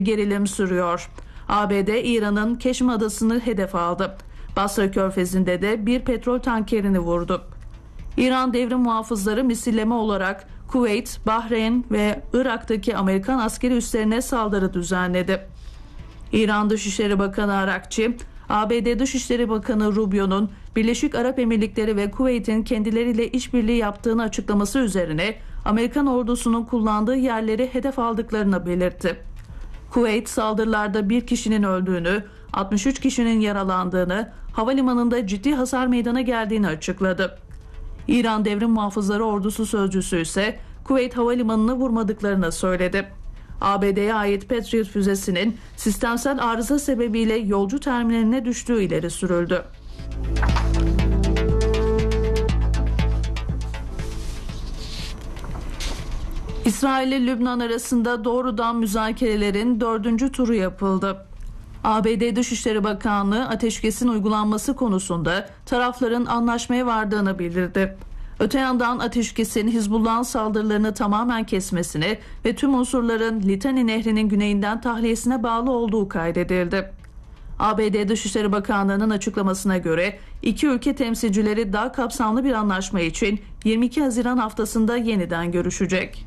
Gerilim sürüyor. ABD, İran'ın Keşm Adası'nı hedef aldı. Basra Körfezi'nde de bir petrol tankerini vurdu. İran devrim muhafızları misilleme olarak Kuveyt, Bahreyn ve Irak'taki Amerikan askeri üslerine saldırı düzenledi. İran Dışişleri Bakanı Arakçi, ABD Dışişleri Bakanı Rubio'nun Birleşik Arap Emirlikleri ve Kuveyt'in kendileriyle işbirliği yaptığını açıklaması üzerine Amerikan ordusunun kullandığı yerleri hedef aldıklarını belirtti. Kuveyt saldırılarda bir kişinin öldüğünü, 63 kişinin yaralandığını, havalimanında ciddi hasar meydana geldiğini açıkladı. İran Devrim Muhafızları Ordusu sözcüsü ise Kuveyt havalimanını vurmadıklarını söyledi. ABD'ye ait Patriot füzesinin sistemsel arıza sebebiyle yolcu terminaline düştüğü ileri sürüldü. İsrail ile Lübnan arasında doğrudan müzakerelerin 4. turu yapıldı. ABD Dışişleri Bakanlığı ateşkesin uygulanması konusunda tarafların anlaşmaya vardığını bildirdi. Öte yandan ateşkesin Hizbullah'ın saldırılarını tamamen kesmesine ve tüm unsurların Litani Nehri'nin güneyinden tahliyesine bağlı olduğu kaydedildi. ABD Dışişleri Bakanlığı'nın açıklamasına göre iki ülke temsilcileri daha kapsamlı bir anlaşma için 22 Haziran haftasında yeniden görüşecek.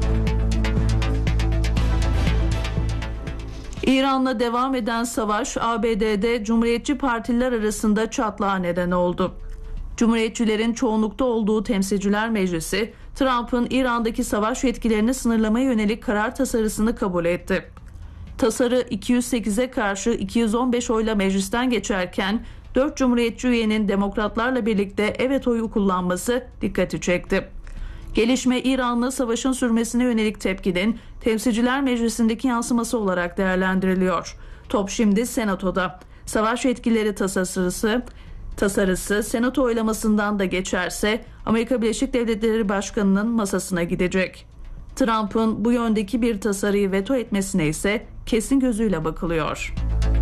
İran'la devam eden savaş ABD'de Cumhuriyetçi Partililer arasında çatlağa neden oldu. Cumhuriyetçilerin çoğunlukta olduğu Temsilciler Meclisi, Trump'ın İran'daki savaş yetkilerini sınırlamaya yönelik karar tasarısını kabul etti. Tasarı 208'e karşı 215 oyla meclisten geçerken 4 Cumhuriyetçi üyenin demokratlarla birlikte evet oyu kullanması dikkati çekti. Gelişme İran'la savaşın sürmesine yönelik tepkinin Temsilciler Meclisi'ndeki yansıması olarak değerlendiriliyor. Top şimdi Senato'da. Savaş yetkileri tasarısı Senato oylamasından da geçerse Amerika Birleşik Devletleri Başkanı'nın masasına gidecek. Trump'ın bu yöndeki bir tasarıyı veto etmesine ise kesin gözüyle bakılıyor.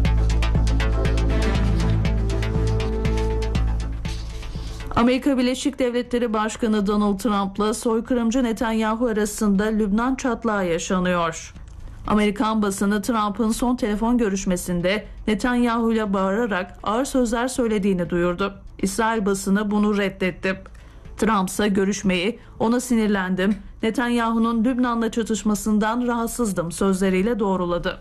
Amerika Birleşik Devletleri Başkanı Donald Trump'la soykırımcı Netanyahu arasında Lübnan çatlağı yaşanıyor. Amerikan basını Trump'ın son telefon görüşmesinde Netanyahu'yla bağırarak ağır sözler söylediğini duyurdu. İsrail basını bunu reddetti. Trump ise görüşmeyi "ona sinirlendim, Netanyahu'nun Lübnan'la çatışmasından rahatsızdım" sözleriyle doğruladı.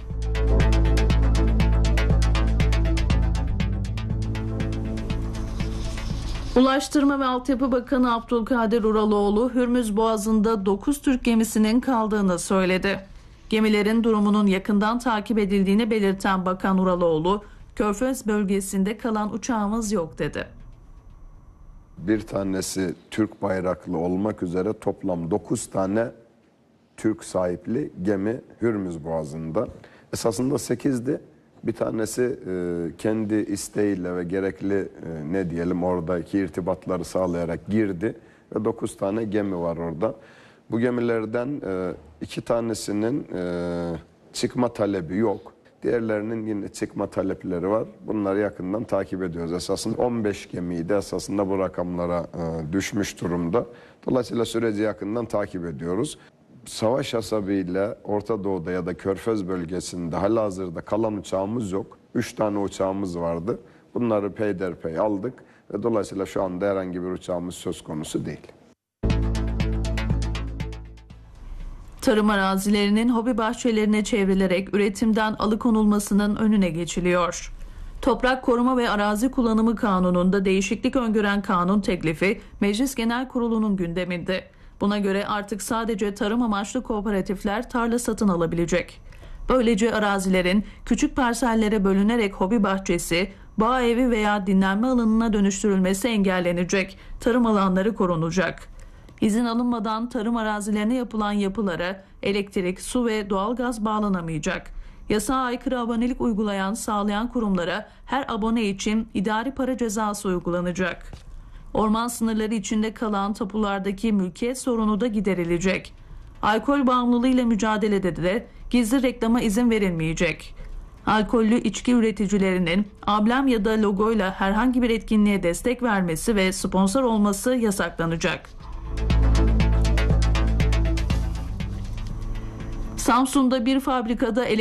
Ulaştırma ve Altyapı Bakanı Abdülkadir Uraloğlu, Hürmüz Boğazı'nda 9 Türk gemisinin kaldığını söyledi. Gemilerin durumunun yakından takip edildiğini belirten Bakan Uraloğlu, Körfez bölgesinde kalan uçağımız yok dedi. Bir tanesi Türk bayraklı olmak üzere toplam 9 tane Türk sahipli gemi Hürmüz Boğazı'nda. Esasında 8'di. Bir tanesi kendi isteğiyle ve gerekli oradaki irtibatları sağlayarak girdi ve 9 tane gemi var orada. Bu gemilerden 2 tanesinin çıkma talebi yok. Diğerlerinin yine çıkma talepleri var. Bunları yakından takip ediyoruz. Esasında 15 gemiyi de esasında bu rakamlara düşmüş durumda. Dolayısıyla süreci yakından takip ediyoruz. Savaş hasabıyla Orta Doğu'da ya da Körfez bölgesinde halihazırda kalan uçağımız yok. 3 tane uçağımız vardı. Bunları peyderpey aldık ve dolayısıyla şu anda herhangi bir uçağımız söz konusu değil. Tarım arazilerinin hobi bahçelerine çevrilerek üretimden alıkonulmasının önüne geçiliyor. Toprak Koruma ve Arazi Kullanımı Kanunu'nda değişiklik öngören kanun teklifi Meclis Genel Kurulu'nun gündeminde. Buna göre artık sadece tarım amaçlı kooperatifler tarla satın alabilecek. Böylece arazilerin küçük parsellere bölünerek hobi bahçesi, bağ evi veya dinlenme alanına dönüştürülmesi engellenecek, tarım alanları korunacak. İzin alınmadan tarım arazilerine yapılan yapılara elektrik, su ve doğalgaz bağlanamayacak. Yasağa aykırı abonelik sağlayan kurumlara her abone için idari para cezası uygulanacak. Orman sınırları içinde kalan tapulardaki mülkiyet sorunu da giderilecek. Alkol bağımlılığıyla mücadelede de gizli reklama izin verilmeyecek. Alkollü içki üreticilerinin amblem ya da logoyla herhangi bir etkinliğe destek vermesi ve sponsor olması yasaklanacak. Samsun'da bir fabrikada